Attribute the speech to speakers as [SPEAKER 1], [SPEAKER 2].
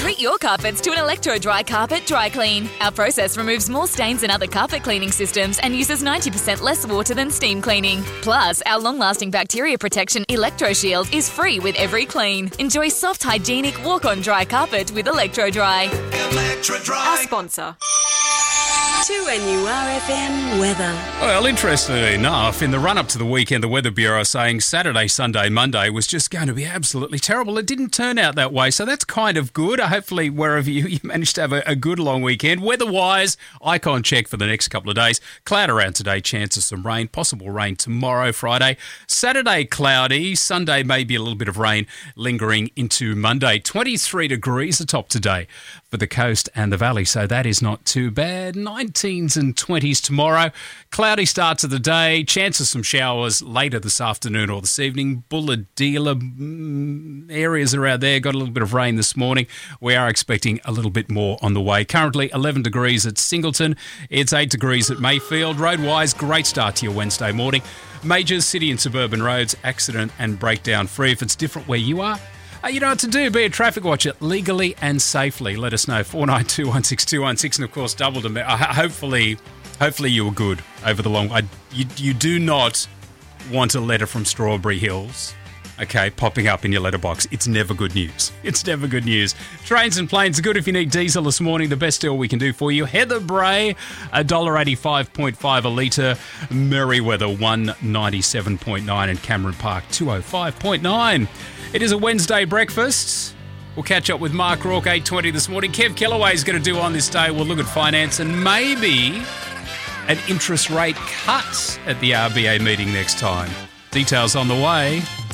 [SPEAKER 1] Treat your carpets to an Electro-Dry carpet dry clean. Our process removes more stains than other carpet cleaning systems and uses 90% less water than steam cleaning. Plus, our long-lasting bacteria protection Electro Shield is free with every clean. Enjoy soft, hygienic walk-on dry carpet with Electro-Dry.
[SPEAKER 2] Electro-Dry.
[SPEAKER 3] Our sponsor. 2NURFM weather.
[SPEAKER 4] Well, interestingly enough, in the run-up to the weekend, the Weather Bureau saying Saturday, Sunday, Monday was just going to be absolutely terrible. It didn't turn out that way, so that's kind of good. Hopefully, wherever you managed to have a good long weekend. Weather-wise, icon check for the next couple of days. Cloud around today, chance of some rain, possible rain tomorrow, Friday. Saturday, cloudy. Sunday, maybe a little bit of rain lingering into Monday. 23 degrees atop today for the coast and the valley, so that is not too bad. 19s and 20s tomorrow. Cloudy start to the day. Chance of some showers later this afternoon or this evening. Bulahdelah areas around there. Got a little bit of rain this morning. We are expecting a little bit more on the way. Currently 11 degrees at Singleton. It's 8 degrees at Mayfield. Road-wise, great start to your Wednesday morning. Major city and suburban roads, accident and breakdown free. If it's different where you are, you know what to do. Be a traffic watcher legally and safely. Let us know. 49216216 and, of course, double them. Hopefully you were good over the long... You do not want a letter from Strawberry Hills, okay, popping up in your letterbox. It's never good news. It's never good news. Trains and planes are good if you need diesel this morning. The best deal we can do for you. Heather Bray, $1.85.5 a litre. Merriweather, $1.97.9. And Cameron Park, $2.05.9. It is a Wednesday breakfast. We'll catch up with Mark Rourke, 8:20 this morning. Kev Kellaway is going to do on this day. We'll look at finance and maybe an interest rate cut at the RBA meeting next time. Details on the way.